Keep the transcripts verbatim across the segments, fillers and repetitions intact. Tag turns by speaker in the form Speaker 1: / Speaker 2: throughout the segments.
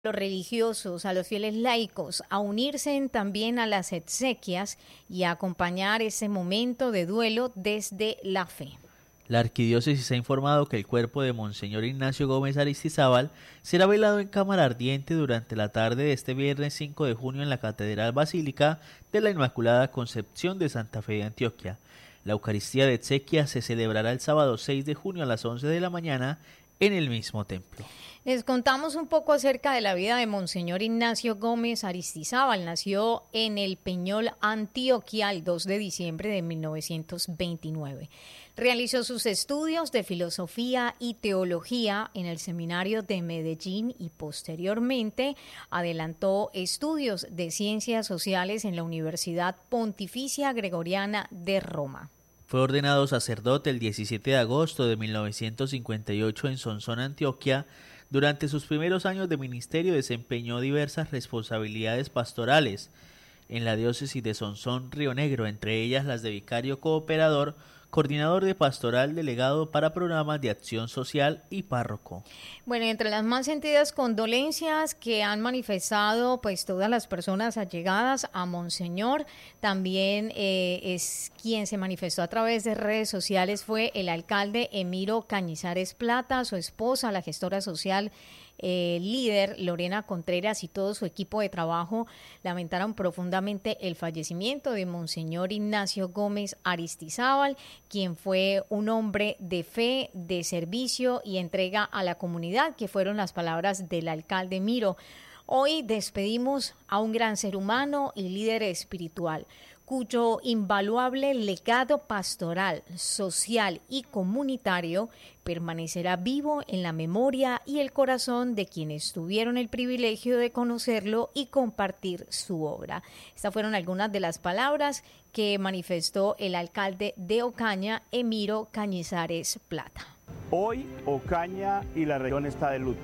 Speaker 1: los religiosos, a los fieles laicos, a unirse también a las exequias y a acompañar ese momento de duelo desde la fe.
Speaker 2: La arquidiócesis ha informado que el cuerpo de Monseñor Ignacio Gómez Aristizábal será velado en cámara ardiente durante la tarde de este viernes cinco de junio en la Catedral Basílica de la Inmaculada Concepción de Santa Fe de Antioquia. La Eucaristía de exequias se celebrará el sábado seis de junio a las once de la mañana en el mismo templo.
Speaker 1: Les contamos un poco acerca de la vida de Monseñor Ignacio Gómez Aristizábal. Nació en el Peñol, Antioquia, el dos de diciembre de mil novecientos veintinueve. Realizó sus estudios de filosofía y teología en el Seminario de Medellín y posteriormente adelantó estudios de ciencias sociales en la Universidad Pontificia Gregoriana de Roma.
Speaker 2: Fue ordenado sacerdote el diecisiete de agosto de mil novecientos cincuenta y ocho en Sonsón, Antioquia. Durante sus primeros años de ministerio desempeñó diversas responsabilidades pastorales en la diócesis de Sonsón, Río Negro, entre ellas las de vicario cooperador, coordinador de pastoral, delegado para programas de acción social y párroco.
Speaker 1: Bueno, entre las más sentidas condolencias que han manifestado pues todas las personas allegadas a Monseñor, también eh, es quien se manifestó a través de redes sociales fue el alcalde Emiro Cañizares Plata, su esposa, la gestora social Eh, líder Lorena Contreras y todo su equipo de trabajo lamentaron profundamente el fallecimiento de Monseñor Ignacio Gómez Aristizábal, quien fue un hombre de fe, de servicio y entrega a la comunidad, que fueron las palabras del alcalde Miro. Hoy despedimos a un gran ser humano y líder espiritual, cuyo invaluable legado pastoral, social y comunitario permanecerá vivo en la memoria y el corazón de quienes tuvieron el privilegio de conocerlo y compartir su obra. Estas fueron algunas de las palabras que manifestó el alcalde de Ocaña, Emiro Cañizares Plata.
Speaker 3: Hoy Ocaña y la región está de luto.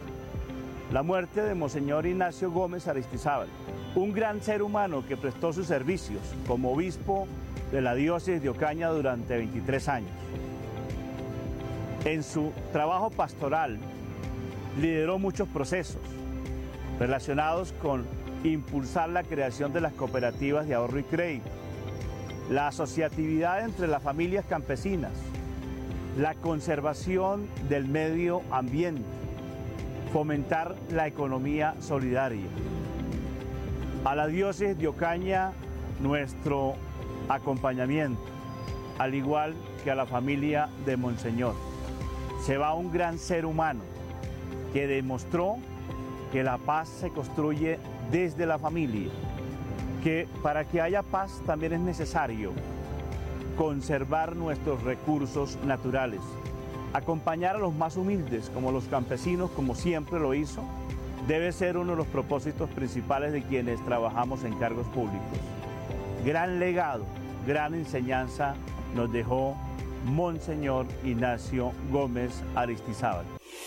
Speaker 3: La muerte de Monseñor Ignacio Gómez Aristizábal, un gran ser humano que prestó sus servicios como obispo de la diócesis de Ocaña durante veintitrés años. En su trabajo pastoral lideró muchos procesos relacionados con impulsar la creación de las cooperativas de ahorro y crédito, la asociatividad entre las familias campesinas, la conservación del medio ambiente, fomentar la economía solidaria. A la diócesis de Ocaña, nuestro acompañamiento, al igual que a la familia de Monseñor. Se va un gran ser humano que demostró que la paz se construye desde la familia, que para que haya paz también es necesario conservar nuestros recursos naturales, acompañar a los más humildes, como los campesinos, como siempre lo hizo, debe ser uno de los propósitos principales de quienes trabajamos en cargos públicos. Gran legado, gran enseñanza nos dejó Monseñor Ignacio Gómez Aristizábal.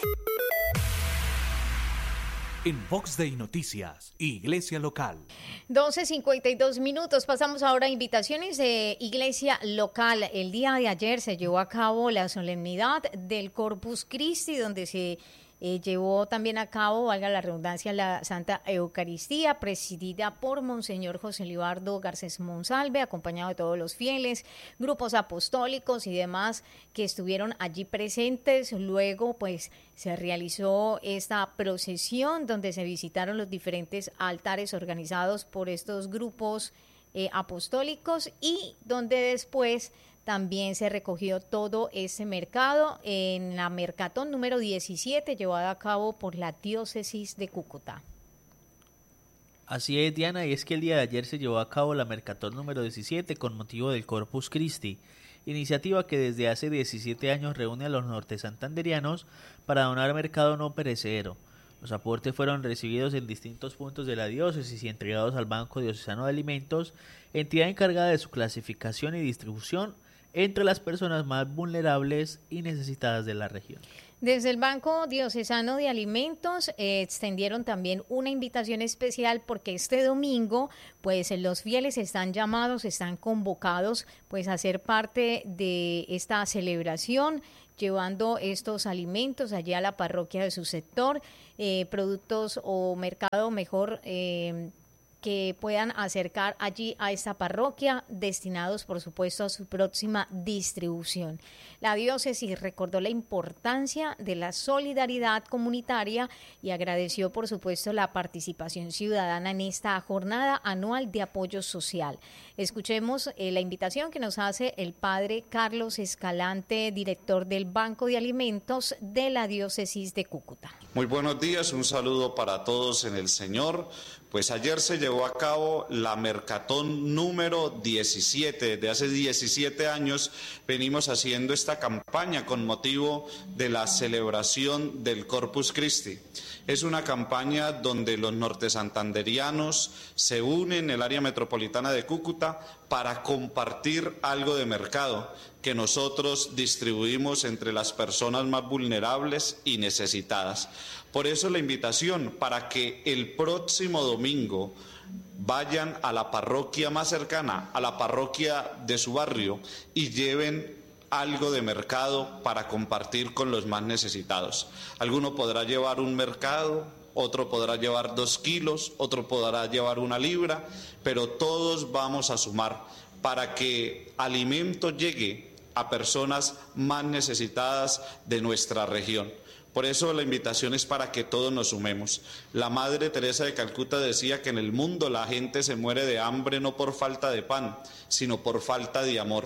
Speaker 4: En Vox Day Noticias, Iglesia Local.
Speaker 1: doce cincuenta y dos minutos. Pasamos ahora a invitaciones de Iglesia Local. El día de ayer se llevó a cabo la solemnidad del Corpus Christi, donde se Eh, llevó también a cabo, valga la redundancia, la Santa Eucaristía, presidida por Monseñor José Libardo Garcés Monsalve, acompañado de todos los fieles, grupos apostólicos y demás que estuvieron allí presentes. Luego, pues, se realizó esta procesión donde se visitaron los diferentes altares organizados por estos grupos eh, apostólicos y donde después también se recogió todo ese mercado en la Mercatón número diecisiete, llevada a cabo por la diócesis de Cúcuta.
Speaker 2: Así es, Diana, y es que el día de ayer se llevó a cabo la Mercatón número diecisiete con motivo del Corpus Christi, iniciativa que desde hace diecisiete años reúne a los nortesantanderianos para donar mercado no perecedero. Los aportes fueron recibidos en distintos puntos de la diócesis y entregados al Banco Diocesano de Alimentos, entidad encargada de su clasificación y distribución entre las personas más vulnerables y necesitadas de la región.
Speaker 1: Desde el Banco Diocesano de Alimentos eh, extendieron también una invitación especial porque este domingo pues los fieles están llamados, están convocados pues a ser parte de esta celebración, llevando estos alimentos allí a la parroquia de su sector, eh, productos o mercado mejor eh, que puedan acercar allí a esta parroquia, destinados por supuesto a su próxima distribución. La diócesis recordó la importancia de la solidaridad comunitaria y agradeció por supuesto la participación ciudadana en esta jornada anual de apoyo social. Escuchemos eh, la invitación que nos hace el padre Carlos Escalante, director del Banco de Alimentos de la diócesis de Cúcuta.
Speaker 5: Muy buenos días, un saludo para todos en el Señor. Pues ayer se llevó a cabo la Mercatón número diecisiete. Desde hace diecisiete años venimos haciendo esta campaña con motivo de la celebración del Corpus Christi. Es una campaña donde los nortesantanderianos se unen en el área metropolitana de Cúcuta para compartir algo de mercado que nosotros distribuimos entre las personas más vulnerables y necesitadas. Por eso la invitación para que el próximo domingo vayan a la parroquia más cercana, a la parroquia de su barrio, y lleven algo de mercado para compartir con los más necesitados. Alguno podrá llevar un mercado, otro podrá llevar dos kilos, otro podrá llevar una libra, pero todos vamos a sumar para que alimento llegue a personas más necesitadas de nuestra región. Por eso la invitación es para que todos nos sumemos. La Madre Teresa de Calcuta decía que en el mundo la gente se muere de hambre no por falta de pan, sino por falta de amor.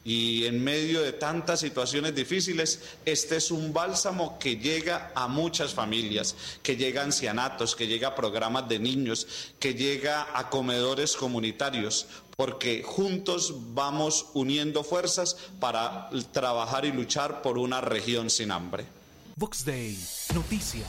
Speaker 5: Y en medio de tantas situaciones difíciles, este es un bálsamo que llega a muchas familias, que llega a ancianatos, que llega a programas de niños, que llega a comedores comunitarios, porque juntos vamos uniendo fuerzas para trabajar y luchar por una región sin hambre.
Speaker 4: Vox Day, noticias.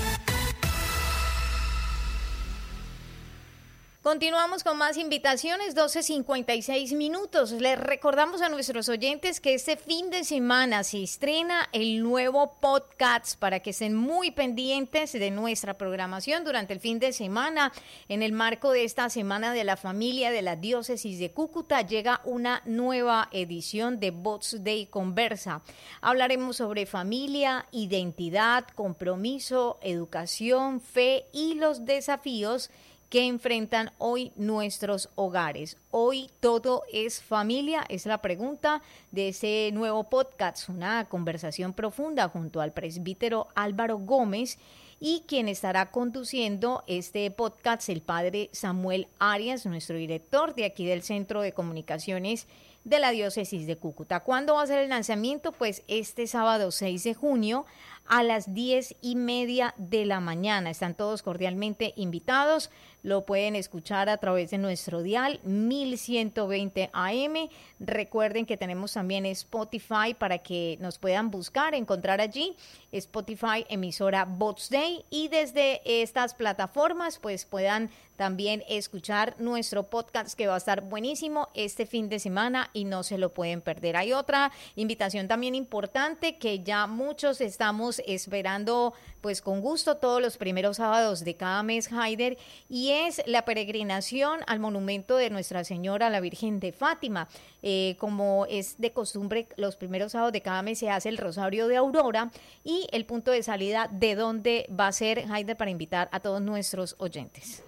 Speaker 1: Continuamos con más invitaciones, doce cincuenta y seis minutos. Les recordamos a nuestros oyentes que este fin de semana se estrena el nuevo podcast para que estén muy pendientes de nuestra programación durante el fin de semana. En el marco de esta Semana de la Familia de la Diócesis de Cúcuta llega una nueva edición de Vox Day Conversa. Hablaremos sobre familia, identidad, compromiso, educación, fe y los desafíos que enfrentan hoy nuestros hogares. Hoy todo es familia, es la pregunta de ese nuevo podcast, una conversación profunda junto al presbítero Álvaro Gómez, y quien estará conduciendo este podcast, el padre Samuel Arias, nuestro director de aquí del Centro de Comunicaciones de la Diócesis de Cúcuta. ¿Cuándo va a ser el lanzamiento? Pues este sábado seis de junio a las diez y media de la mañana. Están todos cordialmente invitados. Lo pueden escuchar a través de nuestro dial mil ciento veinte A M. Recuerden que tenemos también Spotify para que nos puedan buscar, encontrar allí Spotify, emisora Vox Day, y desde estas plataformas pues puedan también escuchar nuestro podcast, que va a estar buenísimo este fin de semana y no se lo pueden perder. Hay otra invitación también importante que ya muchos estamos esperando pues con gusto todos los primeros sábados de cada mes, Haider, y es la peregrinación al monumento de Nuestra Señora la Virgen de Fátima. Eh, como es de costumbre, los primeros sábados de cada mes se hace el Rosario de Aurora, y el punto de salida de dónde va a ser, Haider, para invitar a todos nuestros oyentes.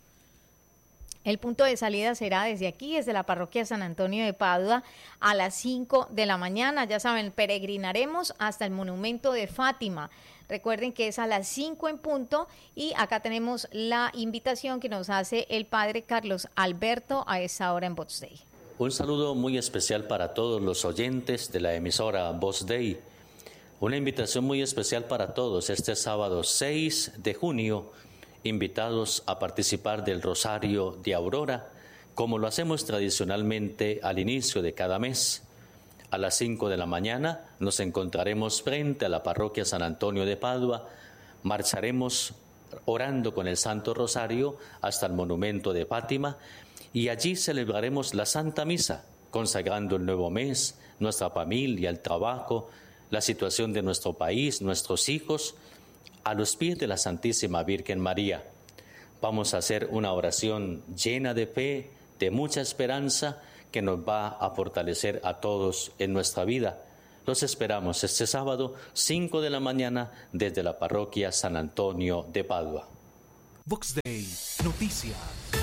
Speaker 1: El punto de salida será desde aquí, desde la parroquia San Antonio de Padua, a las cinco de la mañana. Ya saben, peregrinaremos hasta el monumento de Fátima. Recuerden que es a las cinco en punto, y acá tenemos la invitación que nos hace el padre Carlos Alberto a esa hora en Vox Day.
Speaker 6: Un saludo muy especial para todos los oyentes de la emisora Vox Day. Una invitación muy especial para todos este sábado seis de junio, invitados a participar del Rosario de Aurora, como lo hacemos tradicionalmente al inicio de cada mes. A las cinco de la mañana nos encontraremos frente a la parroquia San Antonio de Padua, marcharemos orando con el Santo Rosario hasta el monumento de Fátima, y allí celebraremos la Santa Misa, consagrando el nuevo mes, nuestra familia, el trabajo, la situación de nuestro país, nuestros hijos, a los pies de la Santísima Virgen María. Vamos a hacer una oración llena de fe, de mucha esperanza, que nos va a fortalecer a todos en nuestra vida. Los esperamos este sábado, cinco de la mañana, desde la parroquia San Antonio de Padua.
Speaker 4: Vox Day, noticias.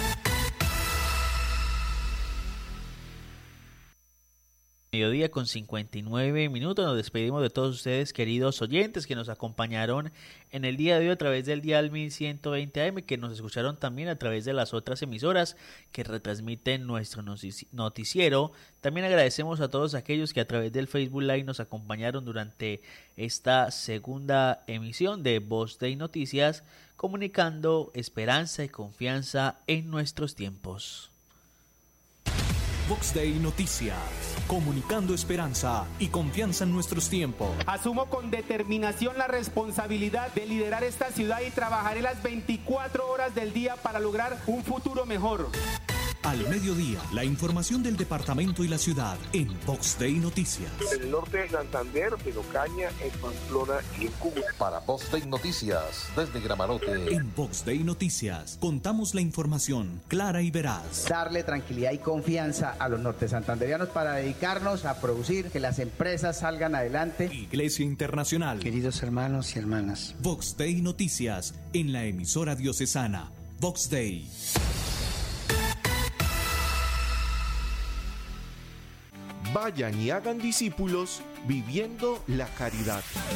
Speaker 2: Mediodía con cincuenta y nueve minutos. Nos despedimos de todos ustedes, queridos oyentes, que nos acompañaron en el día de hoy a través del dial mil ciento veinte A M, que nos escucharon también a través de las otras emisoras que retransmiten nuestro noticiero. También agradecemos a todos aquellos que a través del Facebook Live nos acompañaron durante esta segunda emisión de Voz Day Noticias, comunicando esperanza y confianza en nuestros tiempos.
Speaker 4: Vox Day Noticias, comunicando esperanza y confianza en nuestros tiempos.
Speaker 7: Asumo con determinación la responsabilidad de liderar esta ciudad y trabajaré las veinticuatro horas del día para lograr un futuro mejor.
Speaker 4: Al mediodía, la información del departamento y la ciudad en Vox Day Noticias.
Speaker 8: En el norte de Santander, en Ocaña, en Pamplona y en Cúcuta.
Speaker 9: Para Vox Day Noticias, desde Gramarote.
Speaker 4: En Vox Day Noticias, contamos la información clara y veraz.
Speaker 10: Darle tranquilidad y confianza a los norte santanderianos para dedicarnos a producir, que las empresas salgan adelante.
Speaker 4: Iglesia Internacional.
Speaker 10: Queridos hermanos y hermanas.
Speaker 4: Vox Day Noticias, en la emisora diocesana. Vox Day.
Speaker 11: Vayan y hagan discípulos viviendo la caridad.